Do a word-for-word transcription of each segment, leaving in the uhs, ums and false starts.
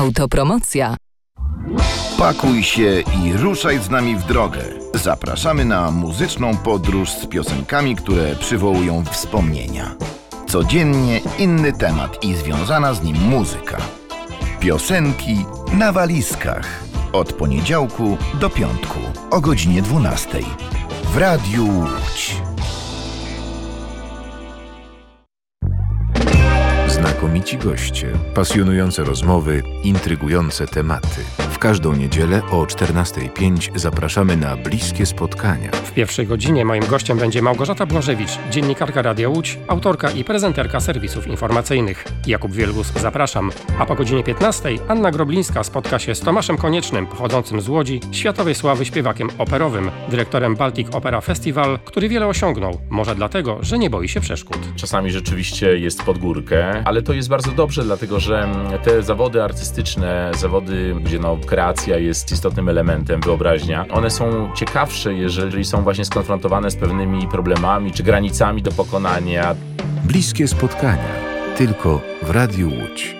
Autopromocja. Pakuj się i ruszaj z nami w drogę. Zapraszamy na muzyczną podróż z piosenkami, które przywołują wspomnienia. Codziennie inny temat i związana z nim muzyka. Piosenki na walizkach. Od poniedziałku do piątku o godzinie dwunastej. W Radiu Łódź. Znakomici goście, pasjonujące rozmowy, intrygujące tematy. W każdą niedzielę o czternastej pięć zapraszamy na bliskie spotkania. W pierwszej godzinie moim gościem będzie Małgorzata Błażewicz, dziennikarka Radia Łódź, autorka i prezenterka serwisów informacyjnych. Jakub Wielgus, zapraszam. A po godzinie piętnastej Anna Groblińska spotka się z Tomaszem Koniecznym, pochodzącym z Łodzi, światowej sławy śpiewakiem operowym, dyrektorem Baltic Opera Festival, który wiele osiągnął. Może dlatego, że nie boi się przeszkód. Czasami rzeczywiście jest pod górkę, ale to jest bardzo dobrze, dlatego że te zawody artystyczne, zawody, gdzie no, kreacja jest istotnym elementem, wyobraźnia, one są ciekawsze, jeżeli są właśnie skonfrontowane z pewnymi problemami czy granicami do pokonania. Bliskie spotkania. Tylko w Radiu Łódź.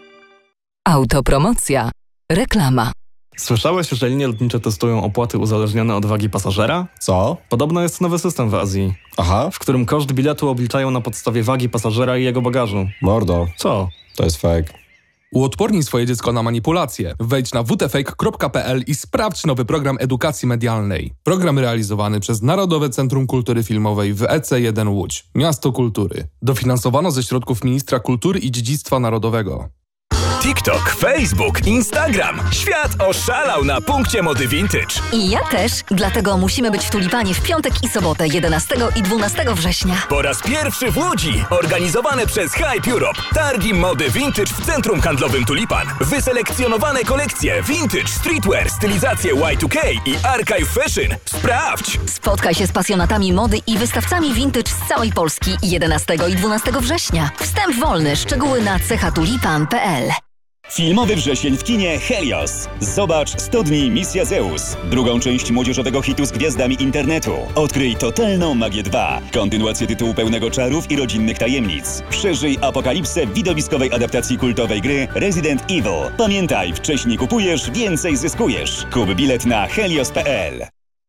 Autopromocja. Reklama. Słyszałeś, że linie lotnicze testują opłaty uzależnione od wagi pasażera? Co? Podobno jest nowy system w Azji. Aha. W którym koszt biletu obliczają na podstawie wagi pasażera i jego bagażu. Mordo. Co? To jest fake. Uodpornij swoje dziecko na manipulacje. Wejdź na w t fake kropka p l i sprawdź nowy program edukacji medialnej. Program realizowany przez Narodowe Centrum Kultury Filmowej w E C jeden Łódź. Miasto Kultury. Dofinansowano ze środków Ministra Kultury i Dziedzictwa Narodowego. TikTok, Facebook, Instagram. Świat oszalał na punkcie mody vintage. I ja też, dlatego musimy być w Tulipanie w piątek i sobotę jedenastego i dwunastego września. Po raz pierwszy w Łodzi, organizowane przez Hype Europe. Targi mody vintage w centrum handlowym Tulipan. Wyselekcjonowane kolekcje vintage, streetwear, stylizacje Y dwa K i archive fashion. Sprawdź! Spotkaj się z pasjonatami mody i wystawcami vintage z całej Polski jedenastego i dwunastego września. Wstęp wolny, szczegóły na cechatulipan kropka p l. Filmowy wrzesień w kinie Helios. Zobacz sto dni Misja Zeus. Drugą część młodzieżowego hitu z gwiazdami internetu. Odkryj totalną magię dwa. Kontynuację tytułu pełnego czarów i rodzinnych tajemnic. Przeżyj apokalipsę w widowiskowej adaptacji kultowej gry Resident Evil. Pamiętaj, wcześniej kupujesz, więcej zyskujesz. Kup bilet na helios kropka p l.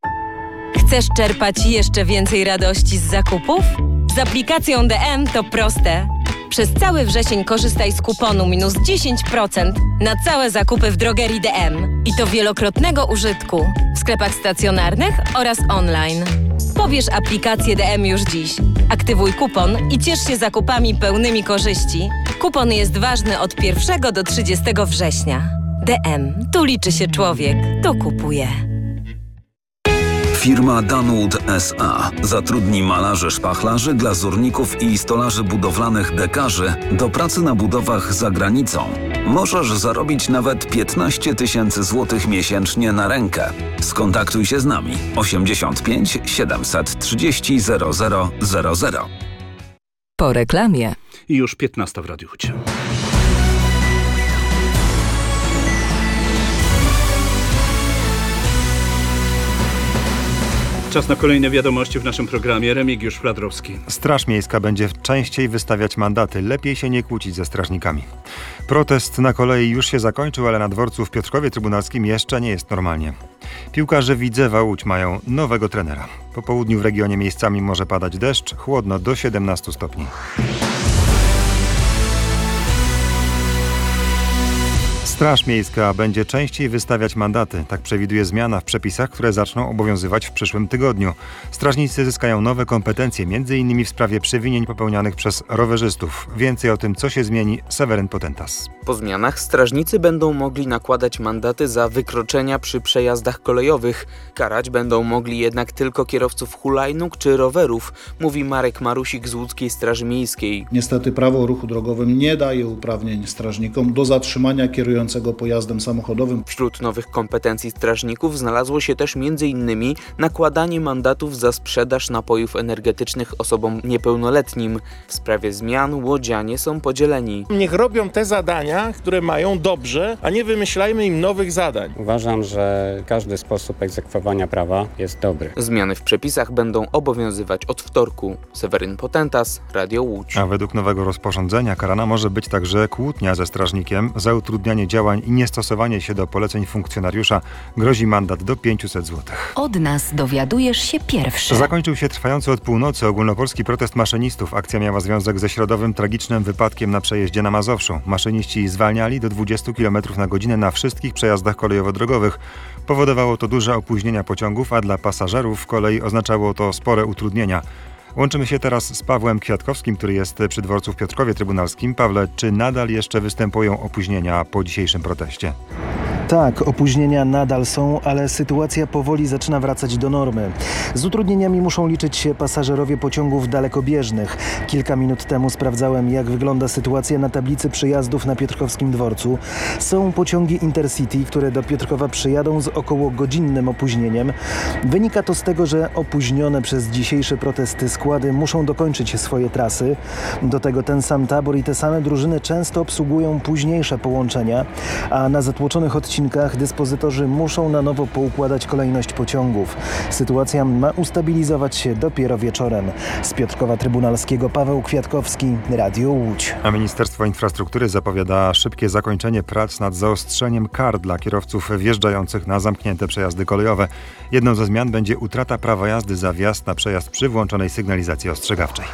Chcesz czerpać jeszcze więcej radości z zakupów? Z aplikacją D M to proste. Przez cały wrzesień korzystaj z kuponu minus dziesięć procent na całe zakupy w drogerii D M. I to wielokrotnego użytku w sklepach stacjonarnych oraz online. Pobierz aplikację D M już dziś. Aktywuj kupon i ciesz się zakupami pełnymi korzyści. Kupon jest ważny od pierwszego do trzydziestego września. D M. Tu liczy się człowiek. Tu kupuje. Firma Danwood S A zatrudni malarzy szpachlarzy, glazurników i stolarzy budowlanych dekarzy do pracy na budowach za granicą. Możesz zarobić nawet piętnaście tysięcy złotych miesięcznie na rękę. Skontaktuj się z nami osiemdziesiąt pięć siedemset trzydzieści zero zero zero zero. Po reklamie. I już piętnasta w Radiu Łódź. Czas na kolejne wiadomości w naszym programie. Remigiusz Fladrowski. Straż Miejska będzie częściej wystawiać mandaty. Lepiej się nie kłócić ze strażnikami. Protest na kolei już się zakończył, ale na dworcu w Piotrkowie Trybunalskim jeszcze nie jest normalnie. Piłkarze Widzewa Łódź mają nowego trenera. Po południu w regionie miejscami może padać deszcz, chłodno do siedemnastu stopni. Straż Miejska będzie częściej wystawiać mandaty. Tak przewiduje zmiana w przepisach, które zaczną obowiązywać w przyszłym tygodniu. Strażnicy zyskają nowe kompetencje, między innymi w sprawie przewinień popełnianych przez rowerzystów. Więcej o tym, co się zmieni, Seweryn Potentas. Po zmianach strażnicy będą mogli nakładać mandaty za wykroczenia przy przejazdach kolejowych. Karać będą mogli jednak tylko kierowców hulajnóg czy rowerów, mówi Marek Marusik z Łódzkiej Straży Miejskiej. Niestety prawo o ruchu drogowym nie daje uprawnień strażnikom do zatrzymania kierującego pojazdem samochodowym. Wśród nowych kompetencji strażników znalazło się też między innymi nakładanie mandatów za sprzedaż napojów energetycznych osobom niepełnoletnim. W sprawie zmian łodzianie są podzieleni. Niech robią te zadania, które mają dobrze, a nie wymyślajmy im nowych zadań. Uważam, że każdy sposób egzekwowania prawa jest dobry. Zmiany w przepisach będą obowiązywać od wtorku. Seweryn Potentas, Radio Łódź. A według nowego rozporządzenia karana może być także kłótnia ze strażnikiem za utrudnianie działań i niestosowanie się do poleceń funkcjonariusza grozi mandat do pięćset złotych. Od nas dowiadujesz się pierwszy. Zakończył się trwający od północy ogólnopolski protest maszynistów. Akcja miała związek ze środowym tragicznym wypadkiem na przejeździe na Mazowszu. Maszyniści zwalniali do dwudziestu kilometrów na godzinę na wszystkich przejazdach kolejowo-drogowych. Powodowało to duże opóźnienia pociągów, a dla pasażerów kolei oznaczało to spore utrudnienia. Łączymy się teraz z Pawłem Kwiatkowskim, który jest przy dworcu w Piotrkowie Trybunalskim. Pawle, czy nadal jeszcze występują opóźnienia po dzisiejszym proteście? Tak, opóźnienia nadal są, ale sytuacja powoli zaczyna wracać do normy. Z utrudnieniami muszą liczyć się pasażerowie pociągów dalekobieżnych. Kilka minut temu sprawdzałem, jak wygląda sytuacja na tablicy przyjazdów na Piotrkowskim Dworcu. Są pociągi Intercity, które do Piotrkowa przyjadą z około godzinnym opóźnieniem. Wynika to z tego, że opóźnione przez dzisiejsze protesty składy muszą dokończyć swoje trasy. Do tego ten sam tabor i te same drużyny często obsługują późniejsze połączenia, a na zatłoczonych odcinkach dyspozytorzy muszą na nowo poukładać kolejność pociągów. Sytuacja ma ustabilizować się dopiero wieczorem. Z Piotrkowa Trybunalskiego Paweł Kwiatkowski, Radio Łódź. A Ministerstwo Infrastruktury zapowiada szybkie zakończenie prac nad zaostrzeniem kar dla kierowców wjeżdżających na zamknięte przejazdy kolejowe. Jedną ze zmian będzie utrata prawa jazdy za wjazd na przejazd przy włączonej sygnalizacji ostrzegawczej.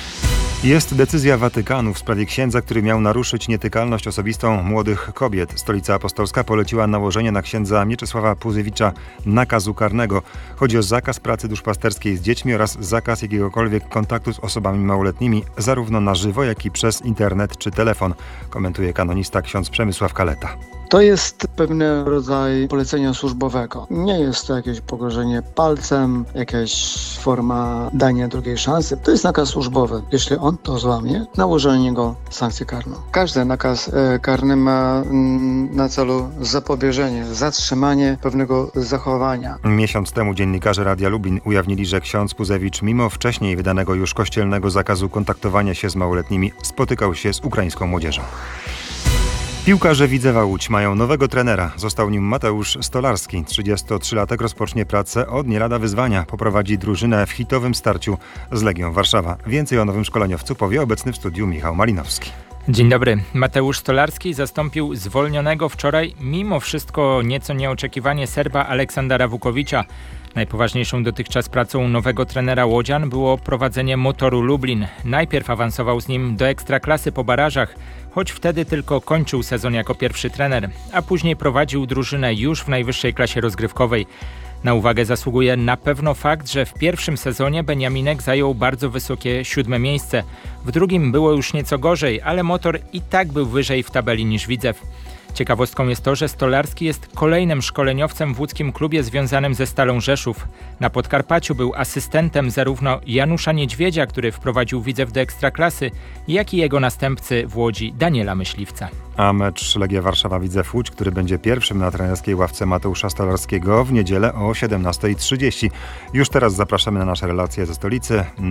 Jest decyzja Watykanu w sprawie księdza, który miał naruszyć nietykalność osobistą młodych kobiet. Stolica Apostolska poleciła nałożenie na księdza Mieczysława Puzewicza nakazu karnego. Chodzi o zakaz pracy duszpasterskiej z dziećmi oraz zakaz jakiegokolwiek kontaktu z osobami małoletnimi, zarówno na żywo, jak i przez internet czy telefon, komentuje kanonista ksiądz Przemysław Kaleta. To jest pewien rodzaj polecenia służbowego. Nie jest to jakieś pogrożenie palcem, jakaś forma dania drugiej szansy. To jest nakaz służbowy. Jeśli on to złamie, nałożenie na niego sankcję karną. Każdy nakaz e, karny ma mm, na celu zapobieżenie, zatrzymanie pewnego zachowania. Miesiąc temu dziennikarze Radia Lublin ujawnili, że ksiądz Puzewicz, mimo wcześniej wydanego już kościelnego zakazu kontaktowania się z małoletnimi, spotykał się z ukraińską młodzieżą. Piłkarze Widzewa Łódź mają nowego trenera. Został nim Mateusz Stolarski. trzydziestotrzylatek rozpocznie pracę od nie lada wyzwania. Poprowadzi drużynę w hitowym starciu z Legią Warszawa. Więcej o nowym szkoleniowcu powie obecny w studiu Michał Malinowski. Dzień dobry. Mateusz Stolarski zastąpił zwolnionego wczoraj mimo wszystko nieco nieoczekiwanie Serba Aleksandra Wukowicza. Najpoważniejszą dotychczas pracą nowego trenera łodzian było prowadzenie Motoru Lublin. Najpierw awansował z nim do Ekstraklasy po barażach, choć wtedy tylko kończył sezon jako pierwszy trener, a później prowadził drużynę już w najwyższej klasie rozgrywkowej. Na uwagę zasługuje na pewno fakt, że w pierwszym sezonie Beniaminek zajął bardzo wysokie siódme miejsce. W drugim było już nieco gorzej, ale Motor i tak był wyżej w tabeli niż Widzew. Ciekawostką jest to, że Stolarski jest kolejnym szkoleniowcem w łódzkim klubie związanym ze Stalą Rzeszów. Na Podkarpaciu był asystentem zarówno Janusza Niedźwiedzia, który wprowadził Widzew do Ekstraklasy, jak i jego następcy w Łodzi Daniela Myśliwca. A mecz Legia Warszawa-Widzew Łódź, który będzie pierwszym na trenerskiej ławce Mateusza Stolarskiego w niedzielę o siedemnasta trzydzieści. Już teraz zapraszamy na nasze relacje ze stolicy.